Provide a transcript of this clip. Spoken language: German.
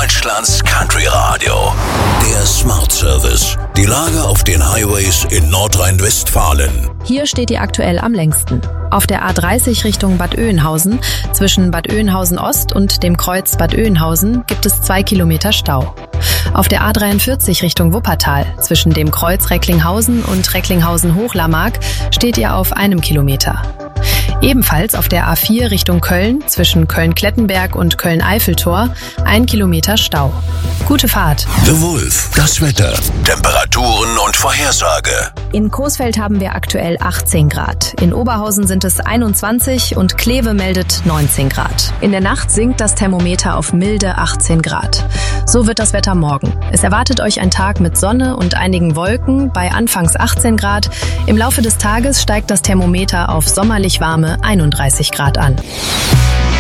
Deutschlands Country Radio. Der Smart Service. Die Lage auf den Highways in Nordrhein-Westfalen. Hier steht ihr aktuell am längsten. Auf der A30 Richtung Bad Oeynhausen, zwischen Bad Oeynhausen Ost und dem Kreuz Bad Oeynhausen, gibt es 2 Kilometer Stau. Auf der A43 Richtung Wuppertal, zwischen dem Kreuz Recklinghausen und Recklinghausen-Hochlarmark, steht ihr auf 1 Kilometer. Ebenfalls auf der A4 Richtung Köln, zwischen Köln-Klettenberg und Köln-Eiffeltor, 1 Kilometer Stau. Gute Fahrt. The Wolf, das Wetter, Temperaturen und Vorhersage. In Coesfeld haben wir aktuell 18 Grad. In Oberhausen sind es 21 und Kleve meldet 19 Grad. In der Nacht sinkt das Thermometer auf milde 18 Grad. So wird das Wetter morgen. Es erwartet euch ein Tag mit Sonne und einigen Wolken bei anfangs 18 Grad. Im Laufe des Tages steigt das Thermometer auf sommerlich warme 31 Grad an.